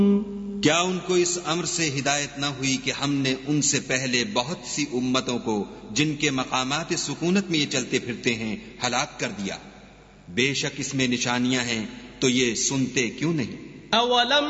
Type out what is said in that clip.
क्या उनको इस अम्र से हिदायत न हुई कि हमने उनसे पहले बहुत सी उम्मतों को जिनके मकामात सुकूनत में ये चलते फिरते हैं हलाक कर दिया। बेशक इसमें निशानियां हैं, तो ये सुनते क्यों नहीं।